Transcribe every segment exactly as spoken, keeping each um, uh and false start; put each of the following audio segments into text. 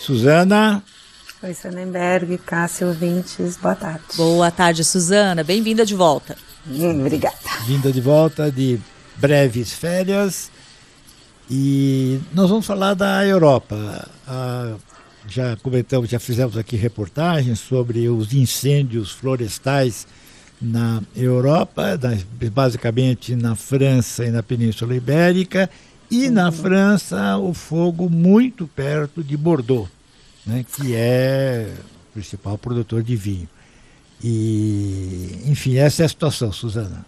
Suzana. Oi, Sardenberg, Cássia, ouvintes, boa tarde. Boa tarde, Suzana. Bem-vinda de volta. Hum, obrigada. Vinda de volta de breves férias. E nós vamos falar da Europa. Ah, já comentamos, já fizemos aqui reportagens sobre os incêndios florestais na Europa, basicamente na França e na Península Ibérica, e uhum. na França o fogo muito perto de Bordeaux, né, que é o principal produtor de vinho. E, enfim, essa é a situação, Suzana.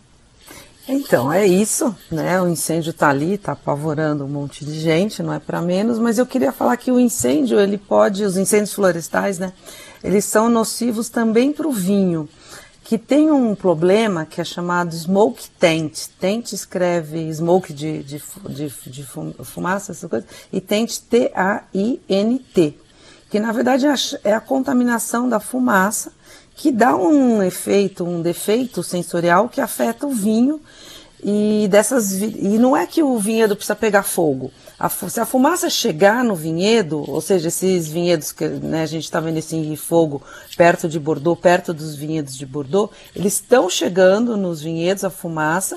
Então, é isso, né? O incêndio está ali, está apavorando um monte de gente, não é para menos, mas eu queria falar que o incêndio, ele pode, os incêndios florestais, né? Eles são nocivos também para o vinho, que tem um problema que é chamado smoke taint. Taint escreve smoke de, de, de, de fumaça, essas coisas, e taint T A I N T, que na verdade é a contaminação da fumaça, que dá um efeito, um defeito sensorial que afeta o vinho, e, dessas, e não é que o vinhedo precisa pegar fogo. A, se a fumaça chegar no vinhedo, ou seja, esses vinhedos que, né, a gente está vendo esse fogo perto de Bordeaux, perto dos vinhedos de Bordeaux, eles estão chegando nos vinhedos, a fumaça,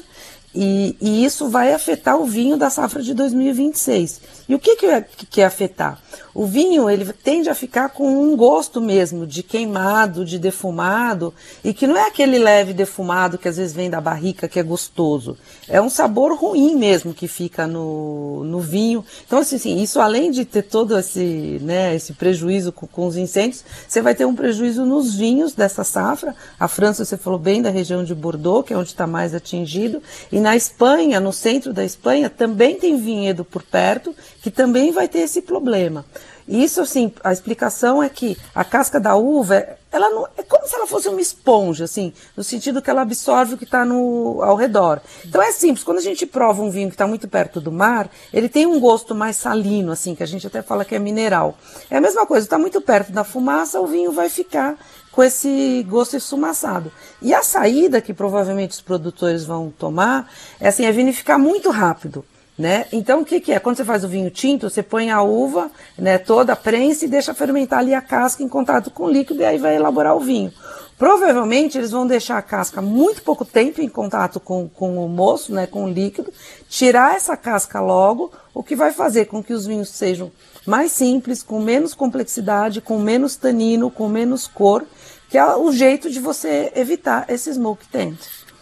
e, e isso vai afetar o vinho da safra de dois mil e vinte e seis. E o que que é, que é afetar? O vinho, ele tende a ficar com um gosto mesmo de queimado, de defumado, e que não é aquele leve defumado que às vezes vem da barrica, que é gostoso. É um sabor ruim mesmo que fica no, no vinho. Então, assim, assim, isso além de ter todo esse, né, esse prejuízo com, com os incêndios, você vai ter um prejuízo nos vinhos dessa safra. A França, você falou bem da região de Bordeaux, que é onde está mais atingido, e na Espanha, no centro da Espanha, também tem vinhedo por perto, que também vai ter esse problema. Isso, assim, a explicação é que a casca da uva, ela não, é como se ela fosse uma esponja, assim, no sentido que ela absorve o que está ao redor. Então é simples, quando a gente prova um vinho que está muito perto do mar, ele tem um gosto mais salino, assim, que a gente até fala que é mineral. É a mesma coisa, está muito perto da fumaça, o vinho vai ficar com esse gosto esfumaçado. E a saída que provavelmente os produtores vão tomar é, assim, é vinificar muito rápido. Né? Então o que, que é? Quando você faz o vinho tinto, você põe a uva, né, toda, prensa e deixa fermentar ali a casca em contato com o líquido e aí vai elaborar o vinho. Provavelmente eles vão deixar a casca muito pouco tempo em contato com, com o moço, né, com o líquido, tirar essa casca logo, o que vai fazer com que os vinhos sejam mais simples, com menos complexidade, com menos tanino, com menos cor, que é o jeito de você evitar esse smoke taint.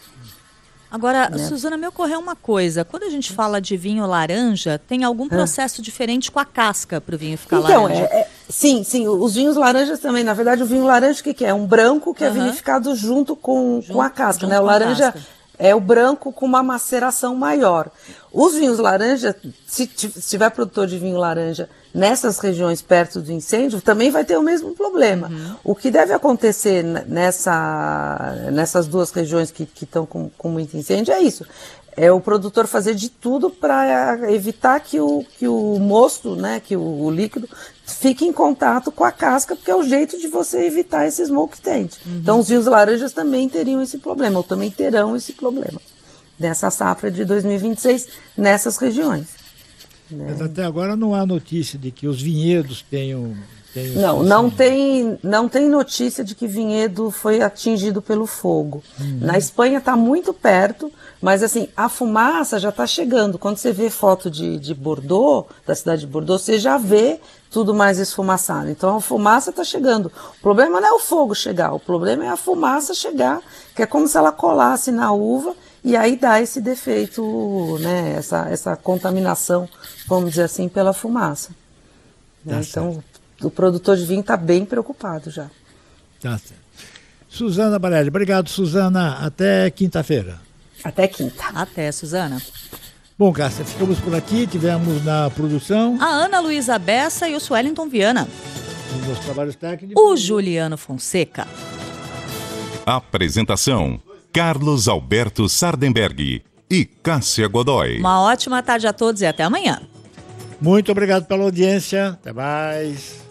Agora, né? Suzana, me ocorreu uma coisa. Quando a gente fala de vinho laranja, tem algum processo ah. diferente com a casca para o vinho ficar então, laranja? É, é, sim, sim. Os vinhos laranjas também. Na verdade, o vinho laranja, o que, que é? Um branco que uhum. é vinificado junto com, junto, com a casca. Né? O laranja é o branco com uma maceração maior. Os vinhos laranja, se tiver produtor de vinho laranja nessas regiões perto do incêndio, também vai ter o mesmo problema. Uhum. O que deve acontecer nessa, nessas duas regiões que estão com, com muito incêndio é isso. É o produtor fazer de tudo para evitar que o, que o mosto, né, que o, o líquido, fique em contato com a casca, porque é o jeito de você evitar esse smoke taint. Uhum. Então os vinhos laranjas também teriam esse problema, ou também terão esse problema nessa safra de dois mil e vinte e seis, nessas regiões. Né? Mas até agora não há notícia de que os vinhedos tenham... tenham não, não tem, não tem notícia de que vinhedo foi atingido pelo fogo. Uhum. Na Espanha está muito perto, mas assim, a fumaça já está chegando. Quando você vê foto de, de Bordeaux, da cidade de Bordeaux, você já vê tudo mais esfumaçado. Então a fumaça está chegando. O problema não é o fogo chegar, o problema é a fumaça chegar, que é como se ela colasse na uva e aí dá esse defeito, né, essa, essa contaminação, vamos dizer assim, pela fumaça. Né? Então o produtor de vinho está bem preocupado já. Tá certo. Suzana Barelli, obrigado, Suzana. Até quinta-feira. Até quinta. Até, Suzana. Bom, Cássia, ficamos por aqui. Tivemos na produção a Ana Luísa Bessa e o Suellington Viana. Nos meus trabalhos técnicos, o Juliano Fonseca. Apresentação: Carlos Alberto Sardenberg e Cássia Godoy. Uma ótima tarde a todos e até amanhã. Muito obrigado pela audiência. Até mais.